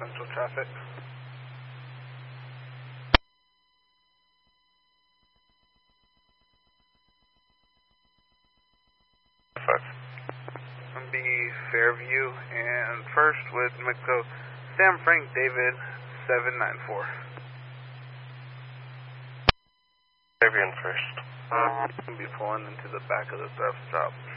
Central traffic. Be Fairview and first with Mexico, Sam Frank David 794. Fairview and first. Be pulling into the back of the thrift shop.